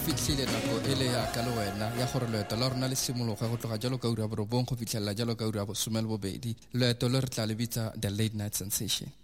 fitlhile nako e le ya ka le wena ya gore loeto la rona le simologa go tloga jalo ka ura borobong go fitlhelela jalo ka ura bo 12 loeto le re tla le bitsa the late night sensation.